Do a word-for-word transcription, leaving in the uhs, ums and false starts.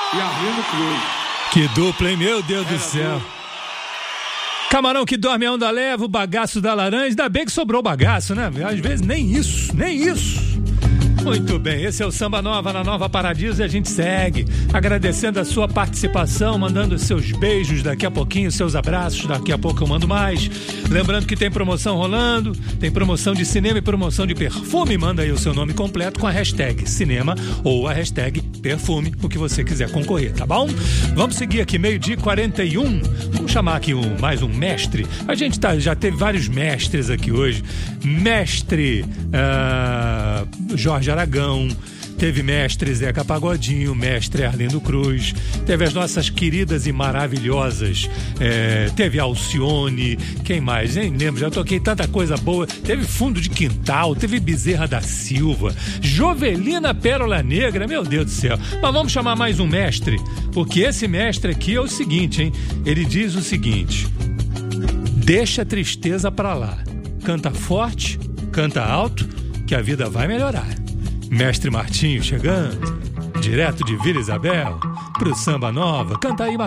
e Arlindo Cruz. Que dupla, hein? Meu Deus Era do céu. Dupla. Camarão que dorme a onda leva, o bagaço da laranja. Ainda bem que sobrou bagaço, né? Às vezes nem isso, nem isso. Muito bem, esse é o Samba Nova na Nova Paradiso e a gente segue agradecendo a sua participação, mandando seus beijos daqui a pouquinho, seus abraços, daqui a pouco eu mando mais. Lembrando que tem promoção rolando, tem promoção de cinema e promoção de perfume. Manda aí o seu nome completo com a hashtag cinema ou a hashtag perfume, o que você quiser concorrer, tá bom? Vamos seguir aqui, meio-dia e quarenta e um. Vamos chamar aqui um, mais um mestre. A gente tá, já teve vários mestres aqui hoje. Mestre uh, Jorge Aragão, teve mestre Zeca Pagodinho, mestre Arlindo Cruz, teve as nossas queridas e maravilhosas, é, teve Alcione, quem mais? Nem lembro, já toquei tanta coisa boa, teve Fundo de Quintal, teve Bezerra da Silva, Jovelina Pérola Negra, meu Deus do céu. Mas vamos chamar mais um mestre, porque esse mestre aqui é o seguinte, hein? Ele diz o seguinte: deixa a tristeza pra lá, canta forte, canta alto, que a vida vai melhorar. Mestre Martinho chegando, direto de Vila Isabel, pro Samba Nova. Canta aí, Martinho.